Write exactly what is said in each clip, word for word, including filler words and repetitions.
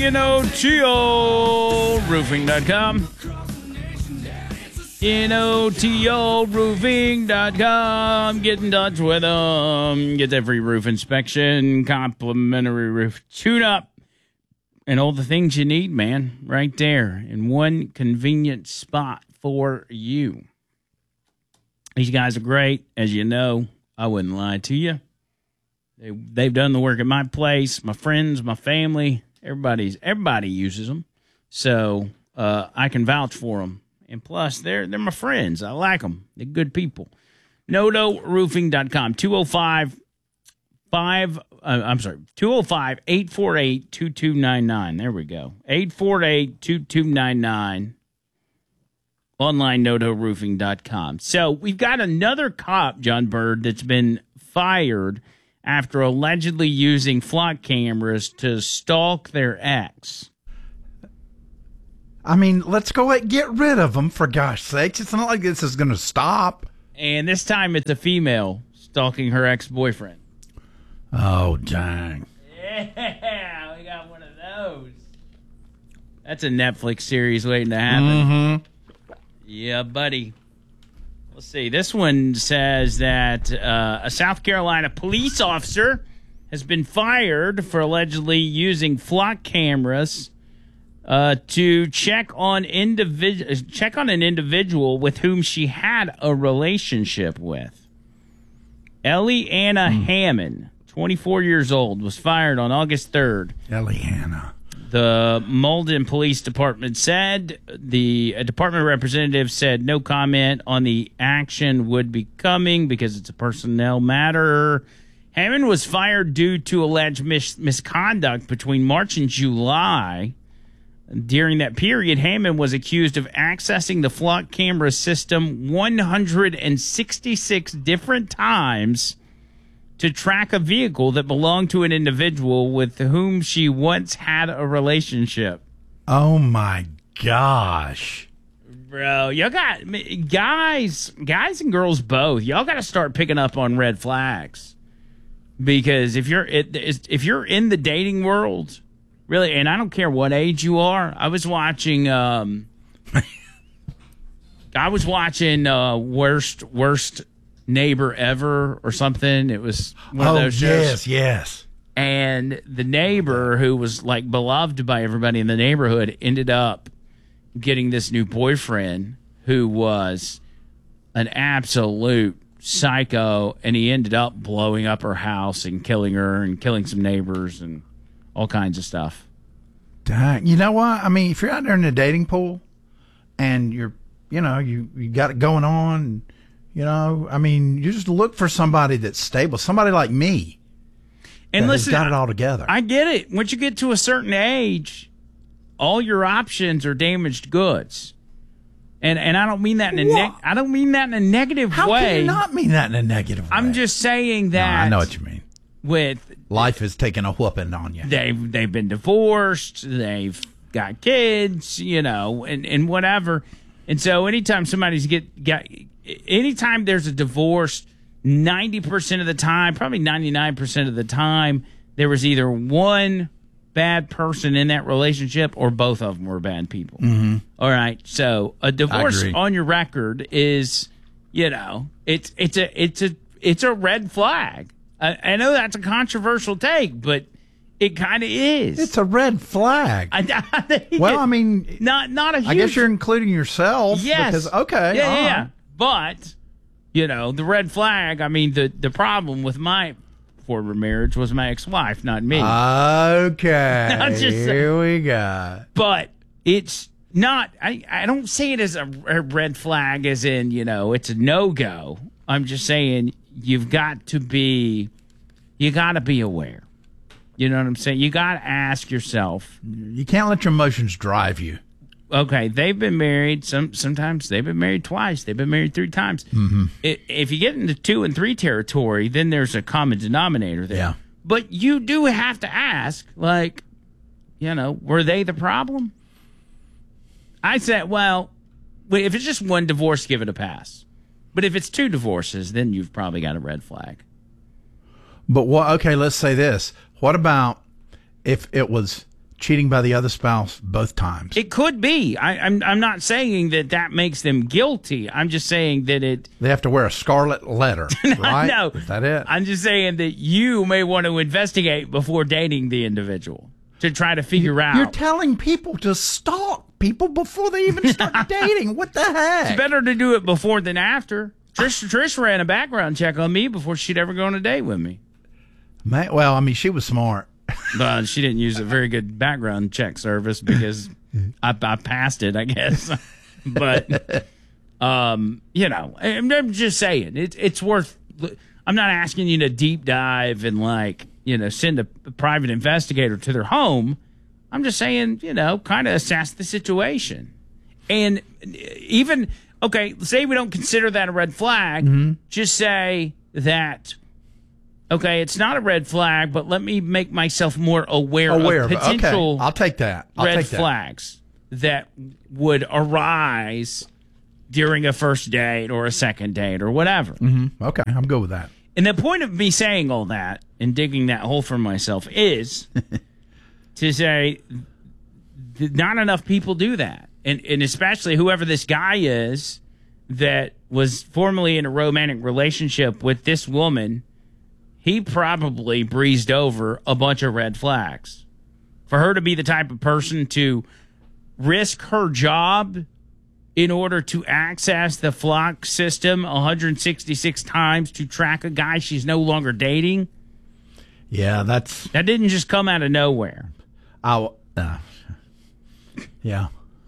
N O T O roofing dot com. N O T O roofing dot com. Get in touch with them. Get that free roof inspection, complimentary roof tune-up, and all the things you need, man, right there in one convenient spot for you. These guys are great. As you know, I wouldn't lie to you. They, they've done the work at my place, my friends, my family. Everybody's everybody uses them, so uh, I can vouch for them. And plus, they're they're my friends. I like them. They're good people. Nodo roofing dot com. two oh five, five, uh, I'm sorry, two oh five, eight four eight, two two nine nine. There we go. eight four eight, two two nine nine. Online, nodo roofing dot com. So we've got another cop, John Bird, that's been fired after allegedly using flock cameras to stalk their ex. I mean, let's go ahead and get rid of them, for gosh sakes. It's not like this is going to stop. And this time it's a female stalking her ex-boyfriend. Oh, dang. Yeah, we got one of those. That's a Netflix series waiting to happen. Mm-hmm. Yeah, buddy. Let's see. This one says that uh, a South Carolina police officer has been fired for allegedly using flock cameras uh, to check on individ- check on an individual with whom she had a relationship with. Ellie Anna mm. Hammond, twenty-four years old, was fired on August third. Ellie Anna. The Malden Police Department said, the uh, department representative said no comment on the action would be coming because it's a personnel matter. Hammond was fired due to alleged mis- misconduct between March and July. During that period, Hammond was accused of accessing the flock camera system one hundred sixty-six different times to track a vehicle that belonged to an individual with whom she once had a relationship. Oh, my gosh. Bro, y'all got, guys, guys and girls both, y'all got to start picking up on red flags. Because if you're if you're in the dating world, really, and I don't care what age you are, I was watching, um, I was watching uh, Worst, Worst Neighbor Ever or something. It was one oh, of those shows. yes, yes. And the neighbor, who was like beloved by everybody in the neighborhood, ended up getting this new boyfriend who was an absolute psycho, and he ended up blowing up her house and killing her and killing some neighbors and all kinds of stuff. Dang. You know what? I mean, if you're out there in the dating pool and you're, you know, you, you got it going on, you know, I mean, you just look for somebody that's stable, somebody like me. And listen, got it all together. I get it. Once you get to a certain age, all your options are damaged goods. And and I don't mean that in a neg- I don't mean that in a negative How way. How can you not mean that in a negative way? I'm just saying that. No, I know what you mean. With life is taking a whooping on you. They've they've been divorced. They've got kids, you know, and, and whatever. And so anytime somebody's get got, anytime there's a divorce, ninety percent of the time, probably ninety-nine percent of the time, there was either one bad person in that relationship or both of them were bad people. Mm-hmm. All right. So a divorce on your record is, you know, it's it's a it's a it's a red flag. I, I know that's a controversial take, but it kind of is. It's a red flag. I, I well, I mean, not not a huge, I guess you're including yourself. Yes. Because, okay. Yeah, yeah, right. yeah. But, you know, the red flag, I mean, the, the problem with my former marriage was my ex-wife, not me. Okay. Not just, Here we go. But it's not, I, I don't say it as a, a red flag as in, you know, it's a no-go. I'm just saying you've got to be, you got to be aware. You know what I'm saying? You got to ask yourself. You can't let your emotions drive you. Okay, they've been married. Some sometimes they've been married twice. They've been married three times. Mm-hmm. If you get into two and three territory, then there's a common denominator there. Yeah. But you do have to ask, like, you know, were they the problem? I said, well, if it's just one divorce, give it a pass. But if it's two divorces, then you've probably got a red flag. But what? Okay, let's say this. What about if it was cheating by the other spouse both times. It could be. I, I'm I'm not saying that that makes them guilty. I'm just saying that it. They have to wear a scarlet letter, right? No, is that it? I'm just saying that you may want to investigate before dating the individual to try to figure out. You're telling people to stalk people before they even start dating. What the heck? It's better to do it before than after. Trish Trish ran a background check on me before she'd ever go on a date with me. Man, well, I mean, she was smart. But she didn't use a very good background check service because I, I passed it, I guess. But, um, you know, I'm, I'm just saying, it, it's worth, I'm not asking you to deep dive and, like, you know, send a, a private investigator to their home. I'm just saying, you know, kind of assess the situation. And even, okay, say we don't consider that a red flag, mm-hmm. just say that, okay, it's not a red flag, but let me make myself more aware, aware of potential okay. I'll take that. I'll red take that. flags that would arise during a first date or a second date or whatever. Mm-hmm. Okay, I'm good with that. And the point of me saying all that and digging that hole for myself is to say that not enough people do that. And, and especially whoever this guy is that was formerly in a romantic relationship with this woman, he probably breezed over a bunch of red flags. For her to be the type of person to risk her job in order to access the Flock system one hundred sixty-six times to track a guy she's no longer dating. Yeah, that's... That didn't just come out of nowhere. I'll, uh, yeah.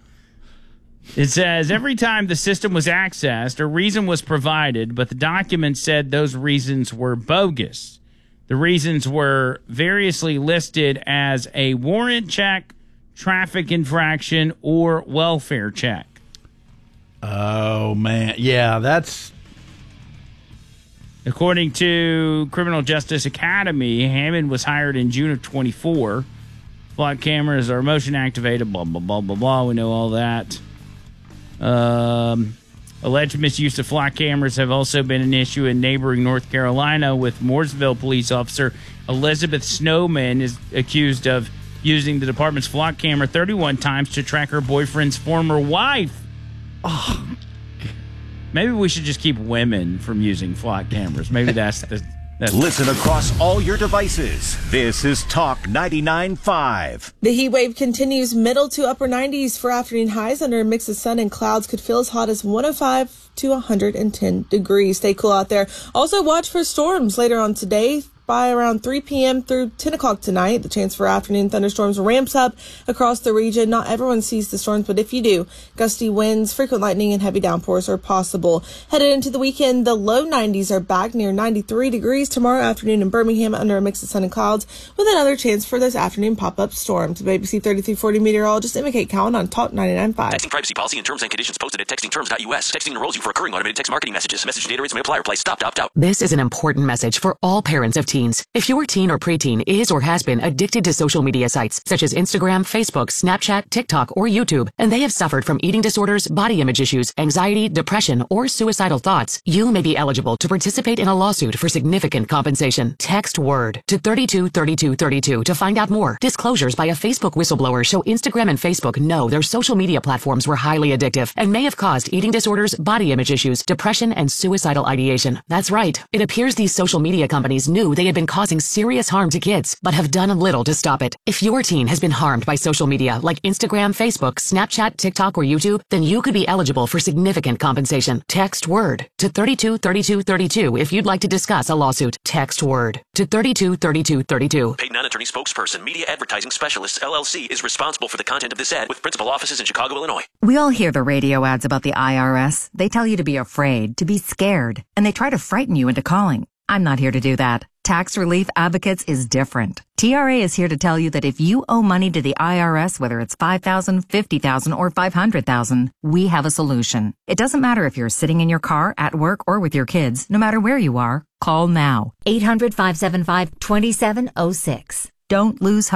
It says, every time the system was accessed, a reason was provided, but the document said those reasons were bogus. The reasons were variously listed as a warrant check, traffic infraction, or welfare check. Oh, man. Yeah, that's... According to Criminal Justice Academy, Hammond was hired in June of twenty-four. Flock cameras are motion activated, blah, blah, blah, blah, blah. We know all that. Um, alleged misuse of flock cameras have also been an issue in neighboring North Carolina, with Mooresville police officer Elizabeth Snowman is accused of using the department's flock camera thirty-one times to track her boyfriend's former wife. Oh, maybe we should just keep women from using flock cameras. Maybe that's the... That's Listen across all your devices. This is Talk ninety-nine point five. The heat wave continues, middle to upper nineties for afternoon highs under a mix of sun and clouds. Could feel as hot as one oh five to one hundred ten degrees. Stay cool out there. Also watch for storms later on today. By around three p.m. through ten o'clock tonight, the chance for afternoon thunderstorms ramps up across the region. Not everyone sees the storms, but if you do, gusty winds, frequent lightning, and heavy downpours are possible. Headed into the weekend, the low nineties are back near ninety-three degrees tomorrow afternoon in Birmingham under a mix of sun and clouds, with another chance for those afternoon pop-up storms. The A B C thirty-three forty meteorologist Emma Kate Cowan on Talk ninety-nine point five. Texting privacy policy and terms and conditions posted at texting terms dot u s. Texting enrolls you for recurring automated text marketing messages. Message data rates may apply. Reply stop, opt out. This is an important message for all parents of teens. If your teen or preteen is or has been addicted to social media sites such as Instagram, Facebook, Snapchat, TikTok, or YouTube, and they have suffered from eating disorders, body image issues, anxiety, depression, or suicidal thoughts, you may be eligible to participate in a lawsuit for significant compensation. Text WORD to thirty-two thirty-two thirty-two to find out more. Disclosures by a Facebook whistleblower show Instagram and Facebook know their social media platforms were highly addictive and may have caused eating disorders, body image issues, depression, and suicidal ideation. That's right. It appears these social media companies knew they had been causing serious harm to kids, but have done little to stop it. If your teen has been harmed by social media like Instagram, Facebook, Snapchat, TikTok, or YouTube, then you could be eligible for significant compensation. Text WORD to thirty-two thirty-two thirty-two if you'd like to discuss a lawsuit. Text WORD to thirty-two thirty-two thirty-two. Paid non-attorney spokesperson, Media Advertising Specialists, L L C, is responsible for the content of this ad with principal offices in Chicago, Illinois. We all hear the radio ads about the I R S. They tell you to be afraid, to be scared, and they try to frighten you into calling. I'm not here to do that. Tax Relief Advocates is different. T R A is here to tell you that if you owe money to the I R S, whether it's five thousand dollars, fifty thousand dollars, or five hundred thousand dollars, we have a solution. It doesn't matter if you're sitting in your car, at work, or with your kids. No matter where you are, call now. eight hundred, five seven five, two seven zero six. Don't lose hope.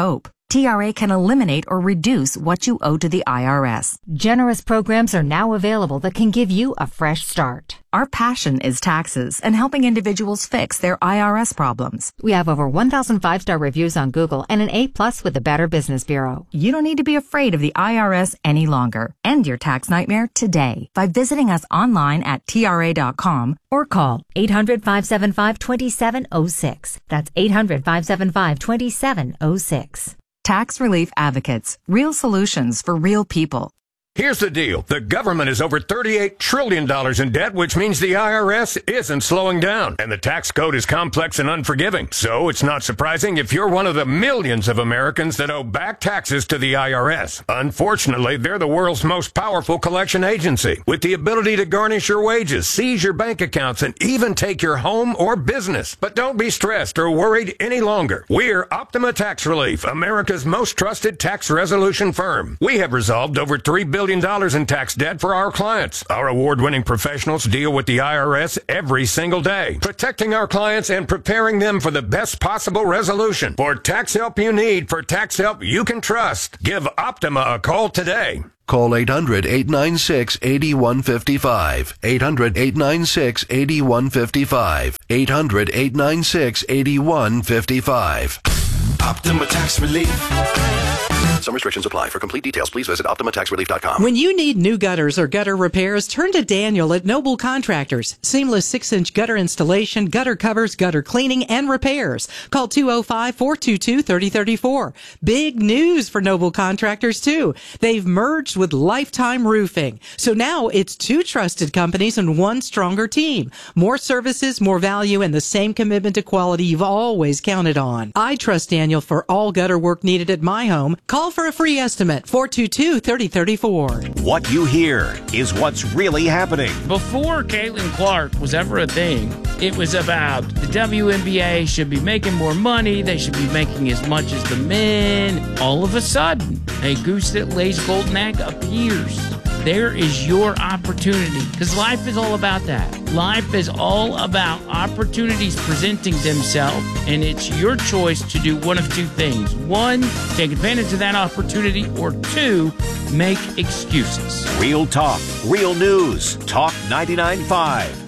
T R A can eliminate or reduce what you owe to the I R S. Generous programs are now available that can give you a fresh start. Our passion is taxes and helping individuals fix their I R S problems. We have over one thousand five-star reviews on Google and an A plus with the Better Business Bureau. You don't need to be afraid of the I R S any longer. End your tax nightmare today by visiting us online at T R A dot com or call eight hundred, five seven five, two seven zero six. That's eight hundred, five seven five, two seven zero six. Tax Relief Advocates. Real solutions for real people. Here's the deal. The government is over thirty-eight trillion dollars in debt, which means the I R S isn't slowing down. And the tax code is complex and unforgiving. So it's not surprising if you're one of the millions of Americans that owe back taxes to the I R S. Unfortunately, they're the world's most powerful collection agency, with the ability to garnish your wages, seize your bank accounts, and even take your home or business. But don't be stressed or worried any longer. We're Optima Tax Relief, America's most trusted tax resolution firm. We have resolved over three billion dollars in tax debt for our clients. Our award-winning professionals deal with the I R S every single day, protecting our clients and preparing them for the best possible resolution. For tax help you need, for tax help you can trust, give Optima a call today. Call eight hundred, eight nine six, eight one five five. eight hundred, eight nine six, eight one five five. eight hundred, eight nine six, eight one five five. Optima Tax Relief. Some restrictions apply. For complete details, please visit Optima Tax Relief dot com. When you need new gutters or gutter repairs, turn to Daniel at Noble Contractors. Seamless six-inch gutter installation, gutter covers, gutter cleaning, and repairs. Call two oh five, four two two, three oh three four. Big news for Noble Contractors, too. They've merged with Lifetime Roofing. So now it's two trusted companies and one stronger team. More services, more value, and the same commitment to quality you've always counted on. I trust Daniel for all gutter work needed at my home. Call for a free estimate, four two two, three oh three four. What you hear is what's really happening. Before Caitlin Clark was ever a thing, it was about the W N B A should be making more money. They should be making as much as the men. All of a sudden, a goose that lays golden egg appears. There is your opportunity, because life is all about that. Life is all about opportunities presenting themselves, and it's your choice to do one of two things. One, take advantage of that opportunity, or two, make excuses. Real talk, real news. Talk ninety-nine point five.